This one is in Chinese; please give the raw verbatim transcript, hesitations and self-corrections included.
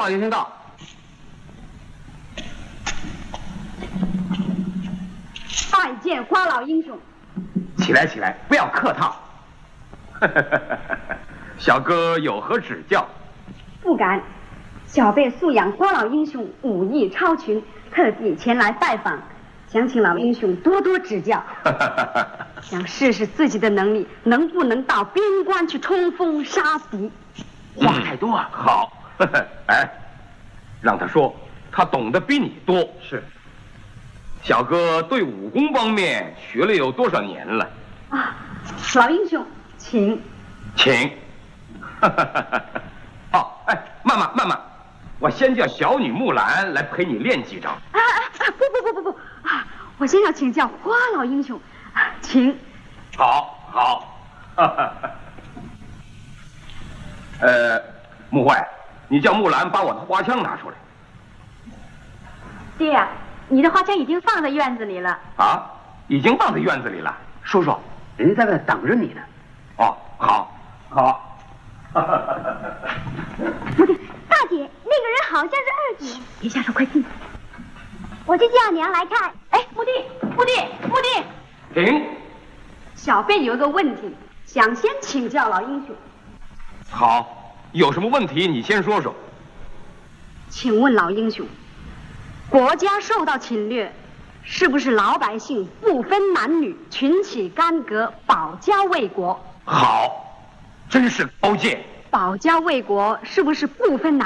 老英雄到。 拜见花老英雄。 起来起来，不要客套。小哥有何指教？ 不敢，小辈素仰花老英雄武艺超群，特地前来拜访，想请老英雄多多指教。想试试自己的能力，能不能到边关去冲锋杀敌？ 话太多啊！好，哎，让他说，他懂得比你多。是。小哥对武功方面学了有多少年了？ 啊，老英雄，请， 请。哦，哎，慢慢慢慢，我先叫小女木兰来陪你练几招。 啊啊啊！不不不不不啊！我先要请教花老英雄，啊、请。 好，好。呃，木坏，你叫木兰把我的花枪拿出来。 爹呀、啊。你的花枪已经放在院子里了啊，已经放在院子里了。叔叔， 人家在外等着你呢。 哦，好，好。 不对，大姐，那个人好像是二姐。别下手，快进。我去叫娘来看。哎，穆弟，穆弟，穆弟， 停！ 小辈有个问题，想先请教老英雄。 好，有什么问题你先说说。 请问老英雄。国家受到侵略，是不是老百姓不分男女群起干戈保家卫国？ 好，真是高见。 保家卫国是不是不分男女？